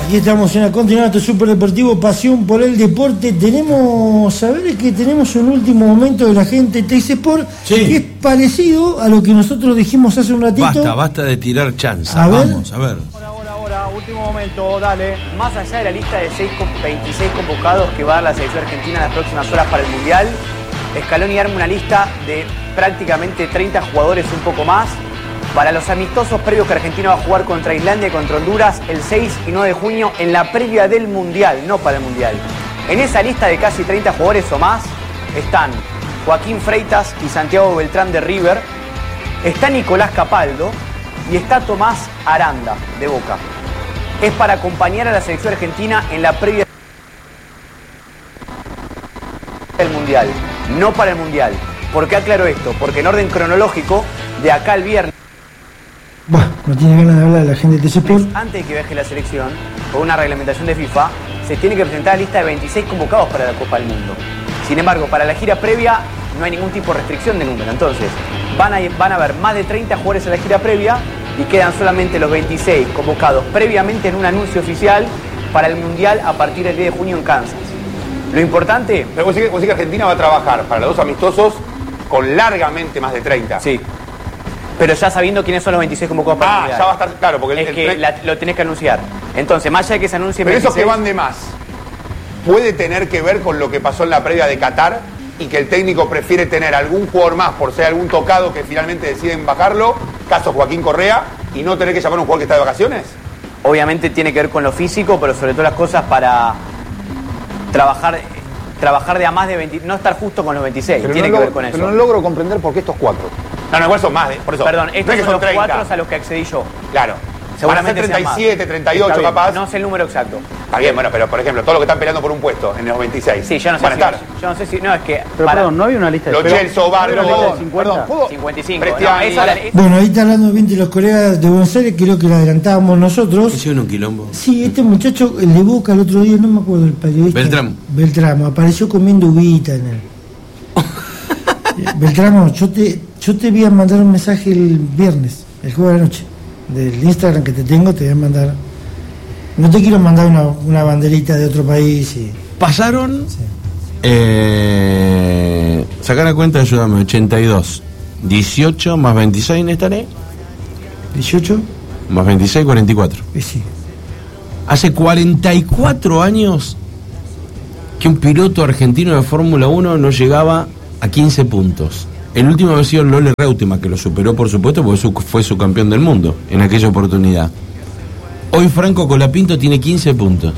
Aquí estamos en el Campeonato Superdeportivo Pasión por el Deporte. Saber que tenemos un último momento de la gente de TX Sport, que es parecido a lo que nosotros dijimos hace un ratito. Basta de tirar chanza. Vamos, a ver. Ahora, último momento, dale. Más allá de la lista de 26 convocados que va a dar la selección argentina en las próximas horas para el Mundial, Scaloni arma una lista de prácticamente 30 jugadores, un poco más, para los amistosos previos que Argentina va a jugar contra Islandia y contra Honduras el 6 y 9 de junio en la previa del Mundial, no para el Mundial. En esa lista de casi 30 jugadores o más están Joaquín Freitas y Santiago Beltrán de River, está Nicolás Capaldo y está Tomás Aranda de Boca. Es para acompañar a la selección argentina en la previa del Mundial, no para el Mundial. ¿Por qué aclaro esto? Porque en orden cronológico, de acá al viernes, bueno, no tiene ganas de hablar de la gente de TX Sport. antes de que viaje la selección, por una reglamentación de FIFA, se tiene que presentar la lista de 26 convocados para la Copa del Mundo. Sin embargo, para la gira previa no hay ningún tipo de restricción de número. Entonces, van a haber más de 30 jugadores en la gira previa y quedan solamente los 26 convocados previamente en un anuncio oficial para el Mundial a partir del 10 de junio en Kansas. Lo importante... Pero vos decís que Argentina va a trabajar para los dos amistosos con largamente más de 30. Sí. Pero ya sabiendo quiénes son los 26 convocados para el Mundial. Ya va a estar claro, porque es que lo tenés que anunciar. Entonces, más allá de que se anuncie... Pero 26, esos que van de más, ¿puede tener que ver con lo que pasó en la previa de Qatar y que el técnico prefiere tener algún jugador más por ser algún tocado que finalmente deciden bajarlo, caso Joaquín Correa, y no tener que llamar a un jugador que está de vacaciones? Obviamente tiene que ver con lo físico, pero sobre todo las cosas para trabajar de a más de 20, no estar justo con los 26, pero tiene que ver con eso. Pero no logro comprender por qué estos 4. No, igual son más, por eso. Perdón, estos no son los 30. 4 a los que accedí yo. Claro. Seguramente van a ser 37, 38 bien, capaz. no sé el número exacto. Está bien, bueno, pero por ejemplo, todos los que están peleando por un puesto en los 26. Sí, yo no sé van a estar. yo no sé si... No, es que... Pero perdón, no había una lista de... Los Chelsea, Barco, perdón, 50. 55. Prestiani. Bueno, ahí está hablando bien de los colegas de Buenos Aires, creo que lo adelantábamos nosotros. Hicieron un quilombo. Sí, este muchacho, el de Boca el otro día, no me acuerdo el periodista. Beltramo, apareció comiendo uvita en él. Beltramo, yo te voy a mandar un mensaje el viernes, el jueves de la noche, del Instagram que te tengo, te voy a mandar. No te quiero mandar una banderita de otro país. Pasaron. Sí. Sacar la cuenta, ayúdame, 82. 18 más 26, ¿no estaré? 18 más 26, 44. Sí. Hace 44 años que un piloto argentino de Fórmula 1 no llegaba a 15 puntos. El último había sido Lole Reutemann, que lo superó, por supuesto, porque fue su campeón del mundo en aquella oportunidad. Hoy Franco Colapinto tiene 15 puntos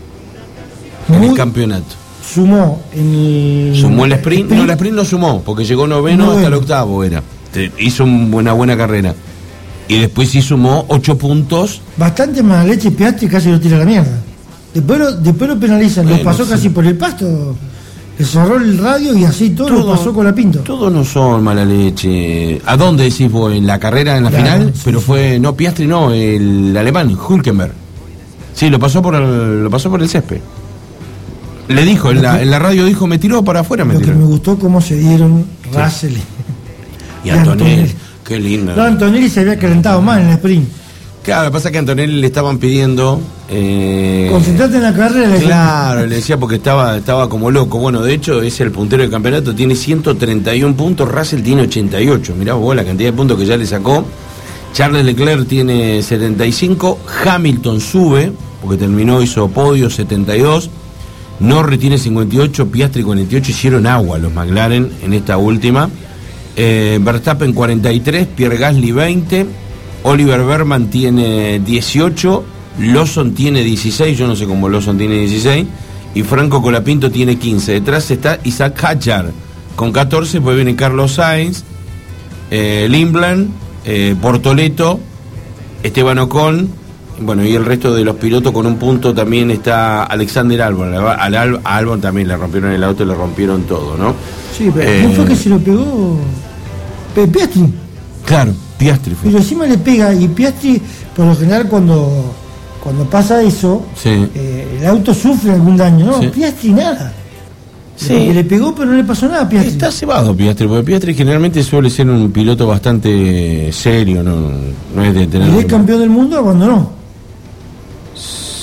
en el campeonato. Sumó el sprint. No, el sprint no sumó, porque llegó noveno hasta el octavo. Hizo una buena carrera. Y después sí sumó 8 puntos. Bastante más leche, Piastri casi lo tira a la mierda. Después lo penalizan, lo pasó casi por el pasto. Le cerró el radio y así todo lo pasó con la Pinto. Todos no son mala leche. ¿A dónde decís vos? ¿En la carrera, en la final? Sí, pero fue, no, Piastri no, el alemán, Hülkenberg. Sí, lo pasó por el césped. Le dijo, en la radio dijo, me tiró para afuera, que me gustó cómo se dieron Russell y Antonelli. Qué lindo. No, Antonelli se había calentado más en el sprint. Claro, lo que pasa es que a Antonelli le estaban pidiendo... concentrate en la carrera. Claro, le decía porque estaba como loco. Bueno, de hecho, es el puntero del campeonato, tiene 131 puntos, Russell tiene 88. Mirá vos la cantidad de puntos que ya le sacó. Charles Leclerc tiene 75, Hamilton sube, porque hizo podio, 72. Norris tiene 58, Piastri 48, hicieron agua los McLaren en esta última. Verstappen 43, Pierre Gasly 20, Oliver Berman tiene 18, Lawson tiene 16, yo no sé cómo Lawson tiene 16, y Franco Colapinto tiene 15. Detrás está Isaac Hadjar con 14, pues viene Carlos Sainz, Lindblad, Bortoleto, Esteban Ocon, bueno, y el resto de los pilotos con un punto también está Alexander Albon. A Albon también le rompieron el auto, le rompieron todo, ¿no? Sí, pero ¿quién fue que se lo pegó? Piastri. Claro, Piastri fue. Pero encima le pega, y Piastri, por lo general, cuando pasa eso, sí, el auto sufre algún daño, ¿no? Sí. Piastri nada. Sí. Le pegó, pero no le pasó nada a Piastri. Está cebado Piastri, porque Piastri generalmente suele ser un piloto bastante serio, no es de tener... ¿Y el campeón del mundo abandonó?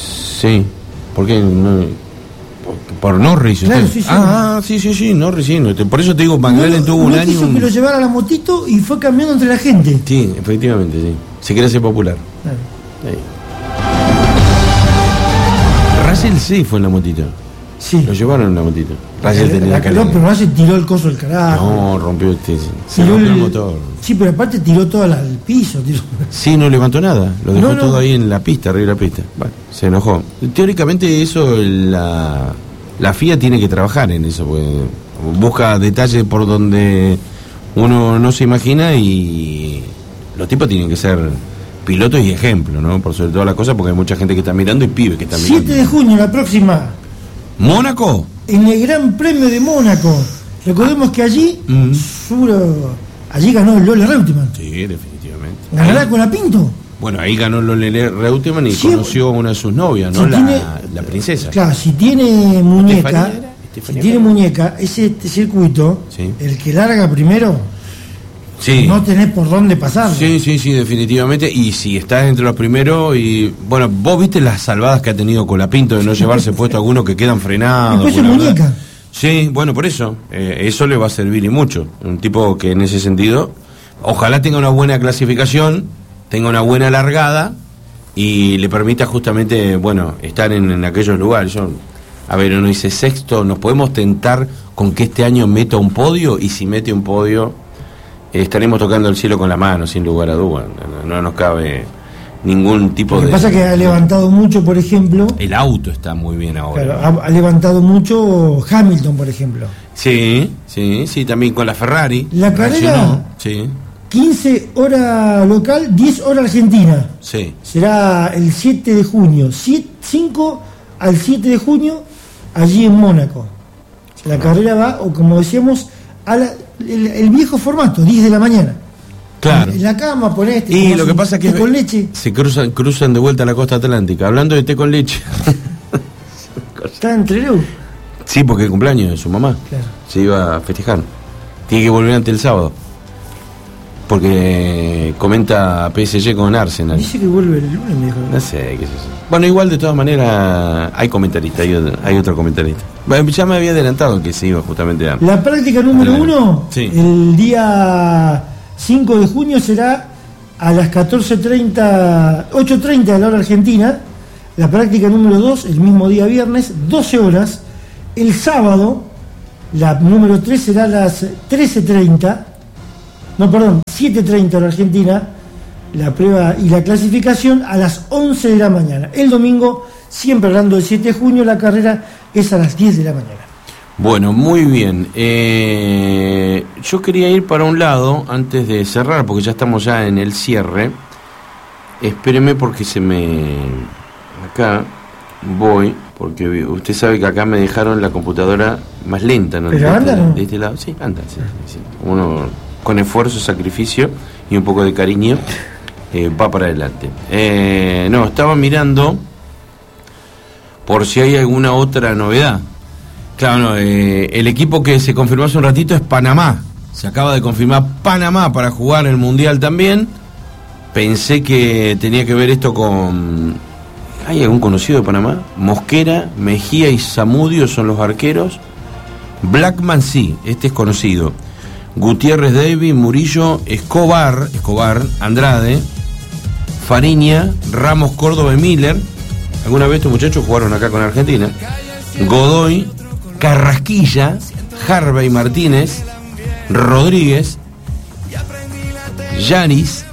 Sí. ¿Por qué? No, por Norris. Claro, sí, sí, Norris, sí. Por eso te digo, McLaren tuvo un año... quiso que lo llevara a la motito y fue cambiando entre la gente. Sí, efectivamente, sí. Se quiere ser popular. Claro. Russell sí fue en la motito. Sí. Lo llevaron en la motito. Russell tenía pero Russell tiró el coso del carajo. No, rompió se rompió el motor. Sí, pero aparte tiró todo al piso. Sí, no levantó nada. Lo dejó todo ahí en la pista, arriba de la pista. Bueno, se enojó. Teóricamente eso la FIA tiene que trabajar en eso, porque busca detalles por donde uno no se imagina y los tipos tienen que ser pilotos y ejemplo, ¿no? Por sobre todas las cosas, porque hay mucha gente que está mirando y pibes que están mirando. 7 de junio, la próxima. ¿Mónaco? En el Gran Premio de Mónaco. Recordemos que allí allí ganó el Lola Reutemann. Sí, definitivamente. ¿Ganará con la Pinto? Bueno, ahí ganó Lola Reutemann y conoció a una de sus novias, ¿no? La princesa. Claro, si tiene muñeca, ese circuito, el que larga primero, no tenés por dónde pasar. Sí, definitivamente. Y si estás entre los primeros, y bueno, vos viste las salvadas que ha tenido Colapinto de no llevarse puesto a algunos que quedan frenados. Después muñeca. Sí, bueno, por eso. Eso le va a servir y mucho. Un tipo que en ese sentido, ojalá tenga una buena clasificación, tenga una buena largada y le permita justamente, bueno, estar en aquellos lugares. Uno dice sexto, nos podemos tentar con que este año meta un podio, y si mete un podio, estaremos tocando el cielo con la mano, sin lugar a dudas. No nos cabe ningún tipo de... Lo que pasa es que ha levantado mucho, por ejemplo... El auto está muy bien ahora. Claro, ha levantado mucho Hamilton, por ejemplo. Sí, también con la Ferrari. La carrera, 15 hora local, 10 horas argentina. Sí. Será el 7 de junio, 5 al 7 de junio, allí en Mónaco. La carrera va, o como decíamos, el viejo formato, 10 de la mañana. Claro. En la cama ponés y lo que pasa es que con leche. Se cruzan de vuelta a la costa atlántica. Hablando de té con leche. Está en Trelew. Sí, porque el cumpleaños de su mamá. Claro. Se iba a festejar. Tiene que volver antes el sábado. Porque comenta PSG con Arsenal. Dice que vuelve el lunes, me dijo. No sé, qué es eso. Bueno, igual de todas maneras hay comentaristas, hay otro comentarista. Bueno, ya me había adelantado que se iba justamente a... La práctica número 1, el día 5 de junio será a las 14:30, 8:30 de la hora argentina. La práctica número 2, el mismo día viernes, 12 horas. El sábado, la número 3 será a las 7:30 hora argentina. La prueba y la clasificación a las 11 de la mañana. El domingo, siempre hablando del 7 de junio, la carrera es a las 10 de la mañana. Bueno, muy bien. Yo quería ir para un lado antes de cerrar, porque ya estamos ya en el cierre. Espéreme porque acá voy, porque usted sabe que acá me dejaron la computadora más lenta, ¿no? ¿Pero anda, no? De este lado, sí, anda, sí. Uno con esfuerzo, sacrificio y un poco de cariño va para adelante. Estaba mirando por si hay alguna otra novedad. Claro, el equipo que se confirmó hace un ratito es Panamá. Se acaba de confirmar Panamá para jugar el Mundial también. Pensé que tenía que ver esto con... ¿Hay algún conocido de Panamá? Mosquera, Mejía y Zamudio son los arqueros. Blackman sí, este es conocido. Gutiérrez, David, Murillo, Escobar, Andrade, Fariña, Ramos, Córdoba y Miller. Alguna vez estos muchachos jugaron acá con Argentina. Godoy, Carrasquilla, Harvey Martínez, Rodríguez, Yanis,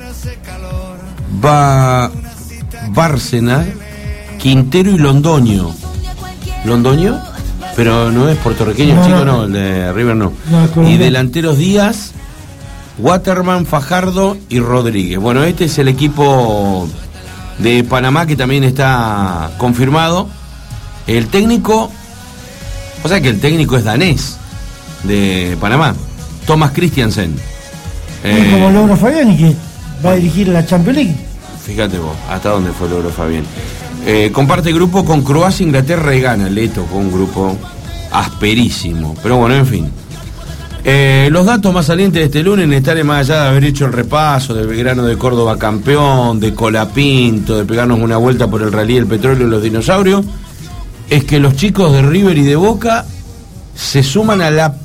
Bárcena, Quintero y Londoño. ¿Londoño? Pero no es puertorriqueño, chico, no, el de River no. Y delanteros Díaz, Waterman, Fajardo y Rodríguez. Bueno, este es el equipo de Panamá que también está confirmado. El técnico, o sea que el técnico es danés de Panamá, Thomas Christiansen. Como Logro Fabián, que va a dirigir la Champions League. Fíjate vos, hasta dónde fue Logro Fabián. Comparte grupo con Croacia, Inglaterra y Ghana. Le tocó un grupo asperísimo, pero bueno, en fin. Los datos más salientes de este lunes, Nestare, más allá de haber hecho el repaso de Belgrano de Córdoba campeón, de Colapinto, de pegarnos una vuelta por el Rally del Petróleo y los dinosaurios, es que los chicos de River y de Boca se suman a la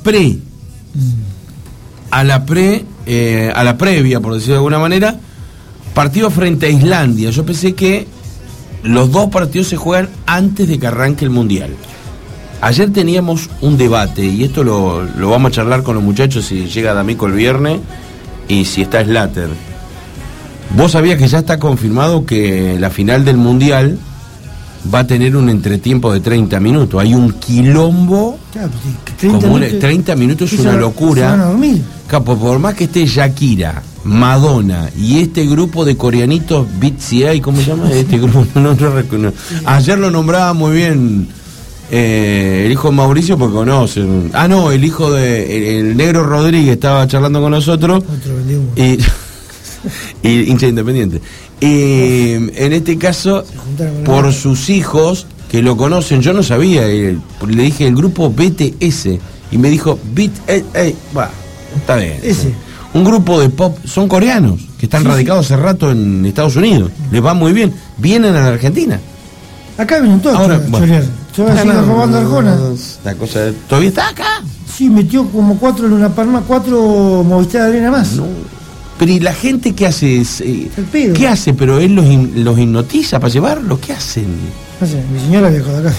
previa, por decirlo de alguna manera, partido frente a Islandia. Yo pensé que los dos partidos se juegan antes de que arranque el Mundial. Ayer teníamos un debate, y esto lo vamos a charlar con los muchachos si llega D'Amico el viernes y si está Slater. ¿Vos sabías que ya está confirmado que la final del Mundial va a tener un entretiempo de 30 minutos? Hay un quilombo. Claro, 30 minutos es una locura. Por más que esté Shakira, Madonna y este grupo de coreanitos BTS, ¿cómo se llama este grupo? No reconozco. Ayer lo nombraba muy bien el hijo de Mauricio, porque conocen. El hijo de el negro Rodríguez estaba charlando con nosotros. Y hincha independiente. En este caso, por sus hijos que lo conocen, yo no sabía, le dije el grupo BTS y me dijo está bien. Un grupo de pop, son coreanos que están radicados hace rato en Estados Unidos, les va muy bien, vienen a la Argentina. Acá vienen todos. Ahora, se va a seguir robando Arjona. La cosa, ¿todavía está acá? Sí, metió como 4 en una palma, 4 Movistar Arena más. No. Pero ¿y la gente qué hace? ¿Qué hace? ¿Pero él los hipnotiza para llevarlos? ¿Qué hacen? No sé, mi señora viajó de acá.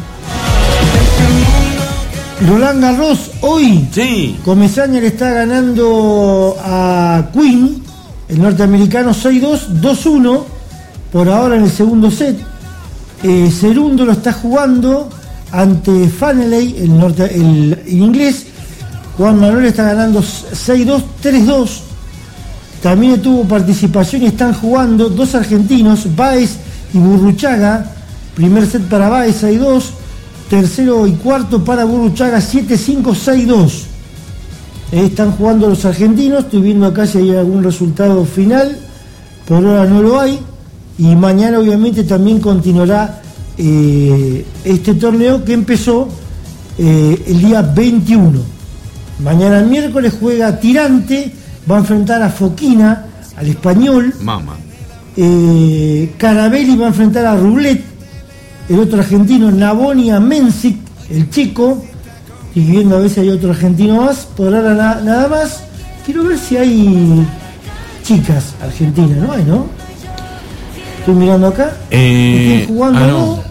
Roland Garros hoy. Sí. Comesaña le está ganando a Quinn, el norteamericano, 6-2, 2-1, por ahora en el segundo set. Cerundo lo está jugando ante Faneley, el inglés. Juan Manuel está ganando 6-2, 3-2. También tuvo participación y están jugando 2 argentinos, Báez y Burruchaga. Primer set para Báez, 6-2. Tercero y cuarto para Burruchaga, 7-5, 6-2. Están jugando los argentinos. Estoy viendo acá si hay algún resultado final. Por ahora no lo hay. Y mañana obviamente también continuará este torneo que empezó el día 21. Mañana miércoles juega Tirante, va a enfrentar a Foquina, al Español. Carabelli va a enfrentar a Rublet, el otro argentino. Navoni a Menzik, el chico. Y viendo a ver si hay otro argentino más. Por ahora nada más. Quiero ver si hay chicas argentinas, ¿no hay, no? Estoy mirando acá. Están jugando.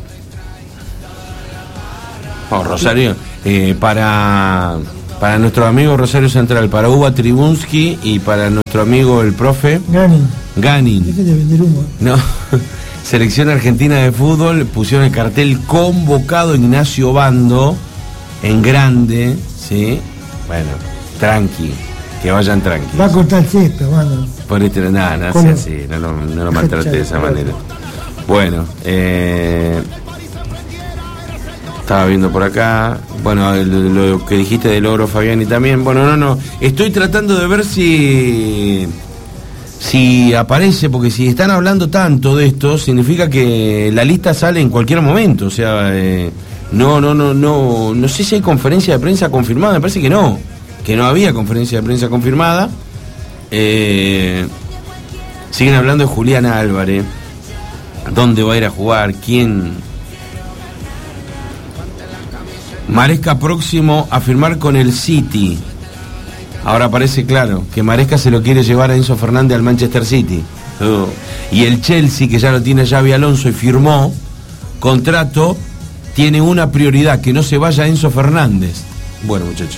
Rosario. Para nuestro amigo Rosario Central, para Uva Tribunsky y para nuestro amigo el profe Ganin. Deje de vender humo. No. Selección Argentina de Fútbol, pusieron el cartel convocado Ignacio Bando en grande, ¿sí? Bueno, tranqui. Que vayan tranquilos. Va a cortar el césped, mano. Por nada, sea así, no lo maltrate de esa manera. Bueno, estaba viendo por acá. Bueno, lo que dijiste del Oro Fabiani también. Bueno, no. Estoy tratando de ver si aparece, porque si están hablando tanto de esto, significa que la lista sale en cualquier momento. O sea, no sé si hay conferencia de prensa confirmada, me parece que no había conferencia de prensa confirmada. Siguen hablando de Julián Álvarez, dónde va a ir a jugar, quién. Maresca próximo a firmar con el City. Ahora parece claro que Maresca se lo quiere llevar a Enzo Fernández al Manchester City. Y el Chelsea, que ya lo tiene Xabi Alonso y firmó contrato, tiene una prioridad: que no se vaya Enzo Fernández. Bueno, muchachos,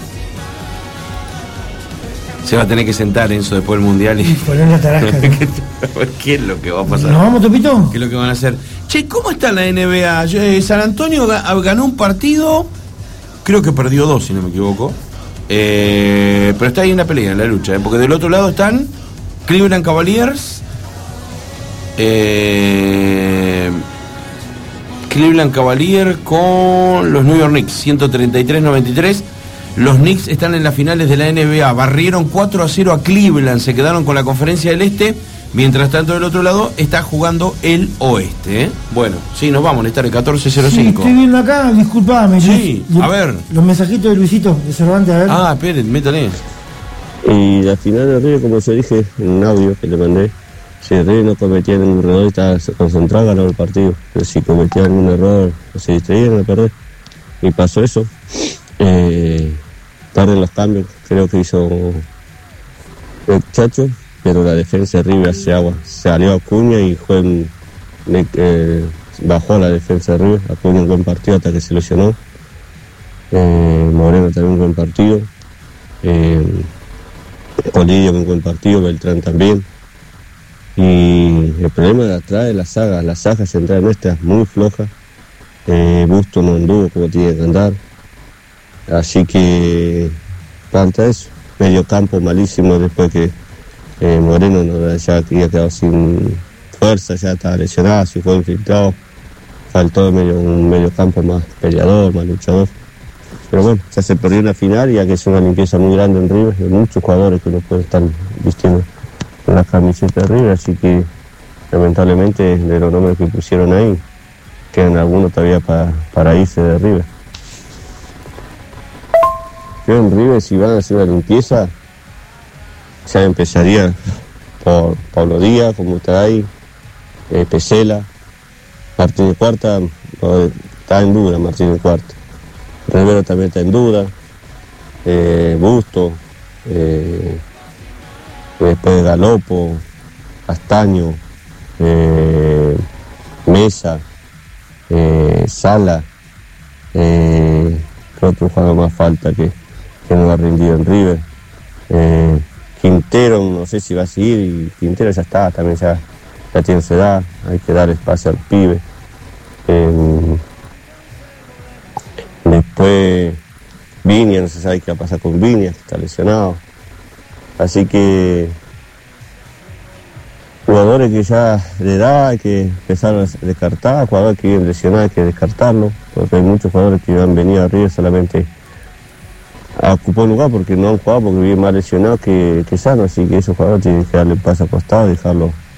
se va a tener que sentar Enzo después del Mundial y poner la tarasca. ¿Qué es lo que va a pasar? ¿Nos vamos, Topito? ¿Qué es lo que van a hacer? Che, ¿cómo está la NBA? San Antonio ganó un partido, creo que perdió 2, si no me equivoco. Pero está ahí en la pelea, en la lucha, porque del otro lado están Cleveland Cavaliers, con los New York Knicks, 133-93. Los Knicks están en las finales de la NBA, barrieron 4-0 a Cleveland, se quedaron con la Conferencia del Este, Mientras tanto, del otro lado está jugando el Oeste. Bueno, sí, nos vamos a estar en 14:05. Sí, estoy viendo acá, disculpame. Sí, a ver. Los mensajitos de Luisito de Cervantes, a ver. Esperen, métanle. Y la final de River, como yo dije en un audio que le mandé, si River no cometía ningún error y estaba concentrado, ganaba el partido. Pero si cometía algún error o se distraían, a perder. Y pasó eso. Tarde en los cambios, creo que hizo el Chacho, pero la defensa de River salió Acuña y bajó la defensa de River. Acuña un buen partido hasta que se lesionó. Moreno también un buen partido. Polillo un buen partido, Beltrán también. Y el problema de atrás de la saga central nuestra es muy floja. Busto no anduvo como tiene que andar. Así que falta eso. Medio campo malísimo después que Moreno ya había quedado sin fuerza, ya estaba lesionado, se fue infiltrado. Faltó un medio campo más peleador, más luchador. Pero bueno, ya se perdió una final y ya que es una limpieza muy grande en River, hay muchos jugadores que no pueden estar vistiendo con las camisetas de River, así que lamentablemente de los nombres que pusieron ahí, quedan algunos todavía para irse de River. Yo en River, si van a hacer una limpieza, ya empezaría por Pablo Díaz, como está ahí, Pesela, Martínez Cuarta, está en duda Martínez Cuarta. Rivero también está en duda, Busto, después Galopo, Castaño, Mesa, Sala, ¿qué otro jugador más falta que no ha rendido en River? Quintero, no sé si va a seguir, y Quintero ya está, también ya tiene su edad, hay que dar espacio al pibe. Después Viña, no se sabe qué va a pasar con Viña, que está lesionado. Así que jugadores que ya de edad hay que empezar a descartar, jugadores que vienen lesionados hay que descartarlo, porque hay muchos jugadores que han venido arriba solamente a ocupar lugar porque no han jugado, porque viven más lesionados que sanos, así que esos jugadores tienen que darle paso acostado, dejar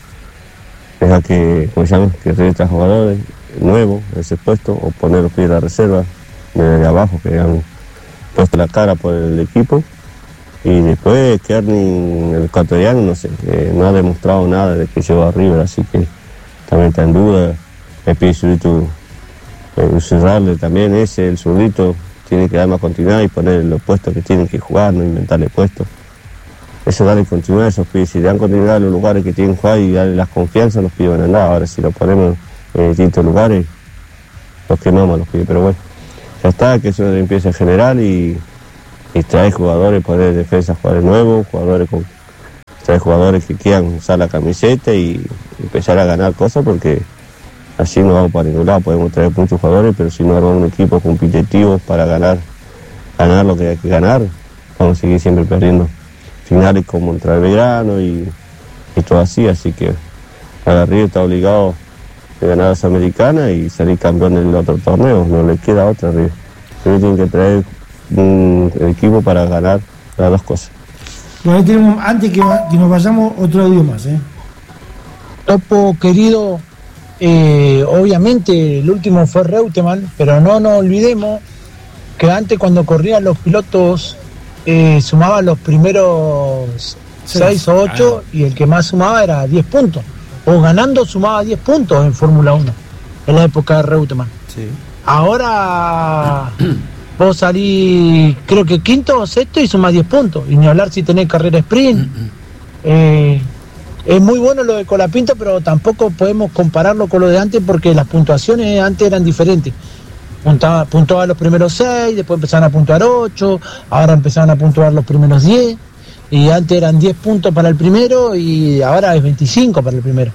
que, como llaman, que regresen jugadores nuevos en ese puesto, o poner los pies de la reserva de abajo, que han puesto la cara por el equipo. Y después Kearney, el ecuatoriano, no sé, no ha demostrado nada de que llegó a River, así que también está en duda. El pibe zurdito, cerrarle también el zurdito, tiene que dar más continuidad y poner los puestos que tienen que jugar, no inventarle puestos. Eso, darle continuidad a esos pibes. Si le dan continuidad a los lugares que tienen que jugar y darle las confianzas, los pibes van a andar. Ahora, si lo ponemos en distintos lugares, los quemamos a los pibes. Pero bueno, ya está, que es una limpieza general y trae jugadores, poner defensa, jugadores nuevos, trae jugadores que quieran usar la camiseta y empezar a ganar cosas, porque así no vamos para ningún lado. Podemos traer muchos jugadores, pero si no armamos un equipo competitivo para ganar lo que hay que ganar, vamos a seguir siempre perdiendo finales como contra el Belgrano y todo así. Así que River está obligado a ganar a Sudamericana y salir campeón en el otro torneo, no le queda otra. River tiene que traer un equipo para ganar las dos cosas. Bueno, ahí tenemos, antes que nos vayamos, otro audio más. Topo querido, obviamente el último fue Reutemann, pero no nos olvidemos que antes, cuando corrían los pilotos, sumaban los primeros 6 o 8 y el que más sumaba era 10 puntos, o ganando sumaba 10 puntos en Fórmula 1 en la época de Reutemann. Sí. Ahora vos salís, creo que quinto o sexto y sumás 10 puntos, y ni hablar si tenés carrera sprint. Es muy bueno lo de Colapinto, pero tampoco podemos compararlo con lo de antes, porque las puntuaciones antes eran diferentes. Puntuaban los primeros 6, después empezaron a puntuar 8, ahora empezaron a puntuar los primeros 10, y antes eran 10 puntos para el primero y ahora es 25 para el primero.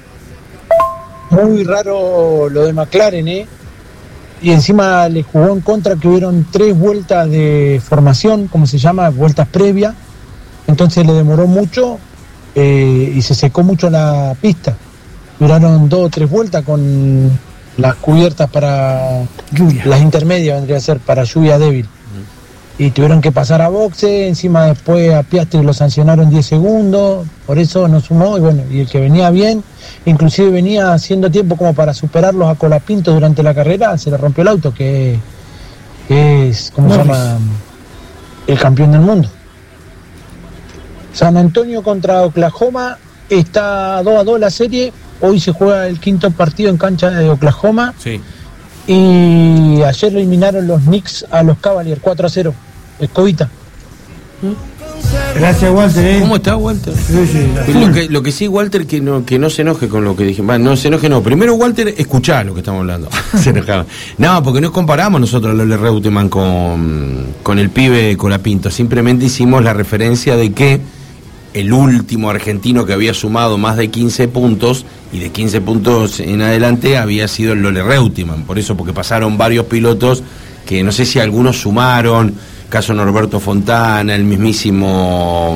Muy raro lo de McLaren, y encima le jugó en contra que hubieron 3 vueltas de formación, como se llama, vueltas previas, entonces le demoró mucho y se secó mucho la pista. Duraron 2 o 3 vueltas con las cubiertas para lluvia, las intermedias vendría a ser para lluvia débil. y tuvieron que pasar a boxe, encima después a Piastri lo sancionaron 10 segundos, por eso no sumó, y bueno, y el que venía bien, inclusive venía haciendo tiempo como para superarlos a Colapinto durante la carrera, se le rompió el auto, que es, ¿cómo se llama? El campeón del mundo. San Antonio contra Oklahoma, está 2-2 la serie, hoy se juega el quinto partido en cancha de Oklahoma. Sí. Y ayer eliminaron los Knicks a los Cavaliers 4-0. Escobita. Gracias, Walter. ¿Cómo está, Walter? Sí, lo que sí, Walter, que no se enoje con lo que dije. No se enoje, no. Primero, Walter, escuchá lo que estamos hablando. Se enojaba. No, porque no comparamos nosotros a Lole Reutemann con el pibe Colapinto. Simplemente hicimos la referencia de que el último argentino que había sumado más de 15 puntos, y de 15 puntos en adelante, había sido el Lole Reutemann. Por eso, porque pasaron varios pilotos que no sé si algunos sumaron, caso Norberto Fontana, el mismísimo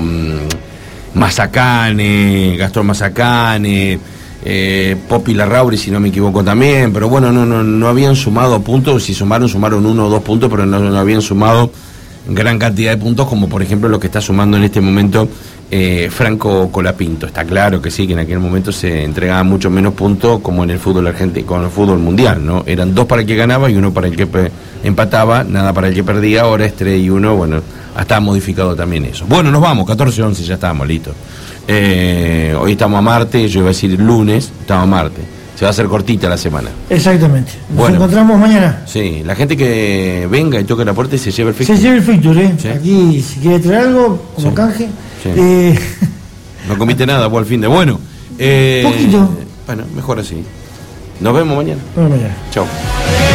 Mazacane, Gastón Mazacane, Popi Larrauri, si no me equivoco también, pero bueno, no habían sumado puntos. Si sumaron 1 o 2 puntos, pero no habían sumado gran cantidad de puntos, como por ejemplo lo que está sumando en este momento Franco Colapinto. Está claro que sí, que en aquel momento se entregaban mucho menos puntos, como en el fútbol argentino, con el fútbol mundial, ¿no? Eran 2 para el que ganaba y 1 para el que empataba, nada para el que perdía. Ahora es 3 y 1, bueno, hasta modificado también eso. Bueno, nos vamos, 14-11, ya estábamos listos. Hoy estamos a martes, yo iba a decir lunes, estamos a martes. Se va a hacer cortita la semana. Exactamente. Nos encontramos mañana. Sí, la gente que venga y toque la puerta y se lleve el fixture. Se lleve el fixture, ¿Sí? Aquí, si quiere traer algo, como canje. Sí. No comiste nada, vos al fin de. Bueno. Poquito. Bueno, mejor así. Nos vemos mañana. Nos vemos mañana. Chao.